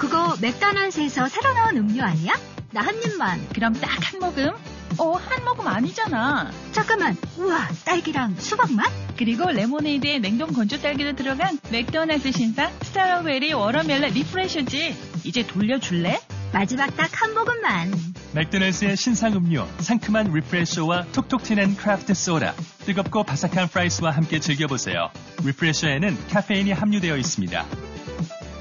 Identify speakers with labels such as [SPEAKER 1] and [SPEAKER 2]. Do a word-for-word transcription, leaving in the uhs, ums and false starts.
[SPEAKER 1] 그거 맥도날드에서 새로 나온 음료 아니야? 나 한 입만.
[SPEAKER 2] 그럼 딱 한 모금? 어, 한 모금 아니잖아.
[SPEAKER 1] 잠깐만. 우와, 딸기랑 수박 맛?
[SPEAKER 2] 그리고 레모네이드에 냉동 건조 딸기도 들어간 맥도날드 신상 스트로베리 워터멜론 리프레셔지. 이제 돌려줄래?
[SPEAKER 1] 마지막 딱 한 모금만.
[SPEAKER 3] 맥도날드의 신상 음료 상큼한 리프레셔와 톡톡 튀는 크래프트 소다, 뜨겁고 바삭한 프라이스와 함께 즐겨보세요. 리프레셔에는 카페인이 함유되어 있습니다.